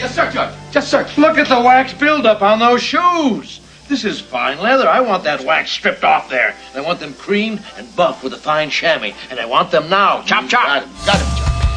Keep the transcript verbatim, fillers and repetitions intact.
Yes, sir, Judge. Just search. Look at the wax buildup on those shoes. This is fine leather. I want that wax stripped off there. I want them creamed and buffed with a fine chamois, and I want them now. Chop, chop. Got him. Got him, Judge.